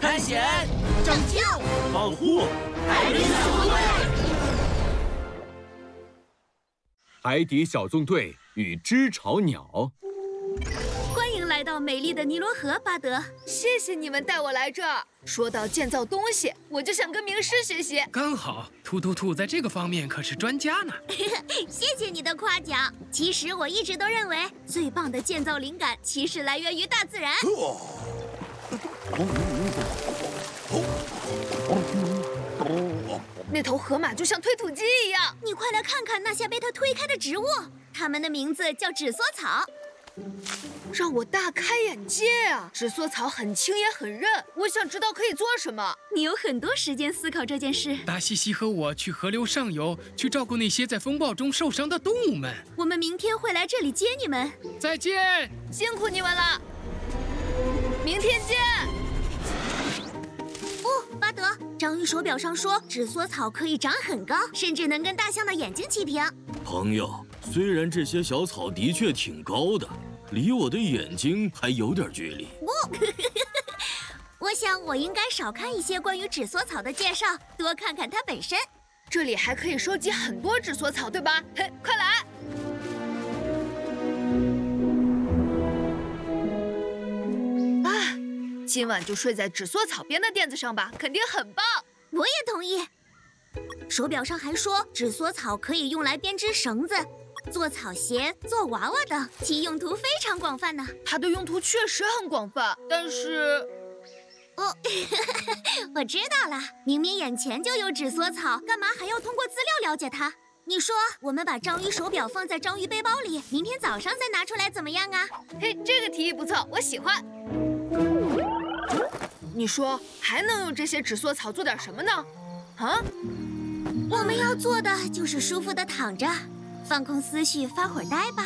探险、 拯救、 保护海底小纵队。 海底小纵队与知巢鸟。 欢迎来到美丽的尼罗河，巴德。 谢谢你们带我来这儿。说到建造东西，我就想跟名师学习。 刚好，兔在这个方面可是专家呢。 谢谢你的夸奖。其实我一直都认为，最棒的建造灵感其实来源于大自然。 那头河马就像推土机一样， 你快来看看那些被它推开的植物，它们的名字叫纸梭草。 让我大开眼界啊！纸梭草很轻也很韧，我想知道可以做什么。 你有很多时间思考这件事。 达西西和我去河流上游，去照顾那些在风暴中受伤的动物们。 我们明天会来这里接你们。 再见， 辛苦你们了，明天见。 哦，巴德，章鱼手表上说纸梭草可以长很高，甚至能跟大象的眼睛齐平。 朋友，虽然这些小草的确挺高的，离我的眼睛还有点距离。 我想我应该少看一些关于纸梭草的介绍，多看看它本身。 这里还可以收集很多纸梭草，对吧？嘿，快来！啊，今晚就睡在纸梭草边的垫子上吧，肯定很棒。 我也同意。手表上还说，纸梭草可以用来编织绳子、做草鞋、做娃娃等，其用途非常广泛呢。 它的用途确实很广泛，但是…… 哦，我知道了，明明眼前就有纸梭草，干嘛还要通过资料了解它？你说，我们把章鱼手表放在章鱼背包里，明天早上再拿出来怎么样啊？ 嘿，这个提议不错，我喜欢。你说还能用这些纸梭草做点什么呢？啊？ 我们要做的就是舒服的躺着，放空思绪，发会儿呆吧。